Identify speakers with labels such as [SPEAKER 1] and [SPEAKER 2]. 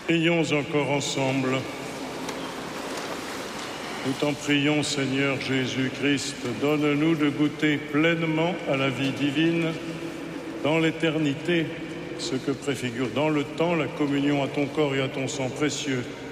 [SPEAKER 1] Prions encore ensemble. Nous t'en prions, Seigneur Jésus-Christ, donne-nous de goûter pleinement à la vie divine dans l'éternité, ce que préfigure dans le temps la communion à ton corps et à ton sang précieux